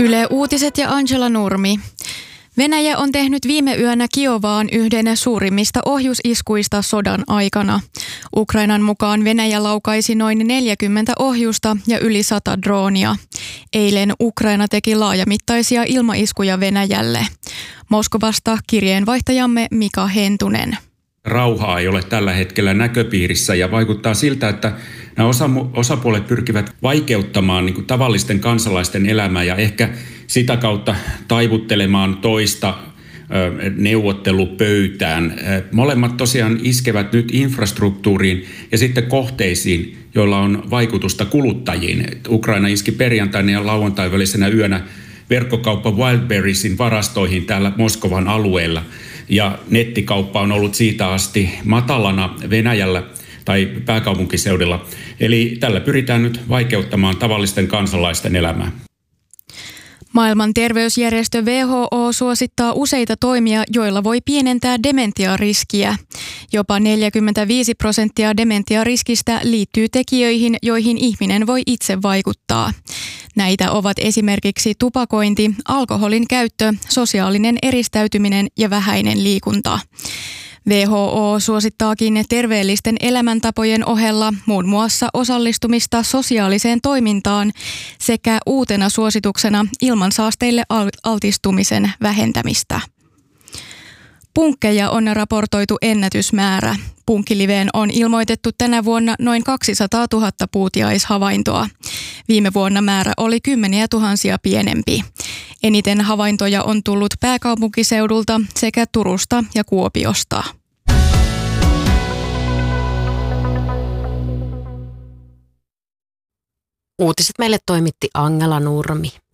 Yle Uutiset ja Angela Nurmi. Venäjä on tehnyt viime yönä Kiovaan yhden suurimmista ohjusiskuista sodan aikana. Ukrainan mukaan Venäjä laukaisi noin 40 ohjusta ja yli 100 droonia. Eilen Ukraina teki laajamittaisia ilmaiskuja Venäjälle. Moskovasta kirjeenvaihtajamme Mika Hentunen. Rauhaa ei ole tällä hetkellä näköpiirissä ja vaikuttaa siltä, että nämä osapuolet pyrkivät vaikeuttamaan tavallisten kansalaisten elämää ja ehkä sitä kautta taivuttelemaan toista neuvottelupöytään. Molemmat tosiaan iskevät nyt infrastruktuuriin ja sitten kohteisiin, joilla on vaikutusta kuluttajiin. Ukraina iski perjantaina ja lauantain välisenä yönä verkkokauppa Wildberriesin varastoihin täällä Moskovan alueella. Ja nettikauppa on ollut siitä asti matalana Venäjällä tai pääkaupunkiseudulla. Eli tällä pyritään nyt vaikeuttamaan tavallisten kansalaisten elämää. Maailman terveysjärjestö WHO suosittaa useita toimia, joilla voi pienentää dementiariskiä. Jopa 45% dementiariskistä liittyy tekijöihin, joihin ihminen voi itse vaikuttaa. Näitä ovat esimerkiksi tupakointi, alkoholin käyttö, sosiaalinen eristäytyminen ja vähäinen liikunta. WHO suosittaakin terveellisten elämäntapojen ohella muun muassa osallistumista sosiaaliseen toimintaan sekä uutena suosituksena ilmansaasteille altistumisen vähentämistä. Punkkeja on raportoitu ennätysmäärä. Punkkiliveen on ilmoitettu tänä vuonna noin 200 000 puutiaishavaintoa. Viime vuonna määrä oli kymmeniä tuhansia pienempi. Eniten havaintoja on tullut pääkaupunkiseudulta sekä Turusta ja Kuopiosta. Uutiset meille toimitti Angela Nurmi.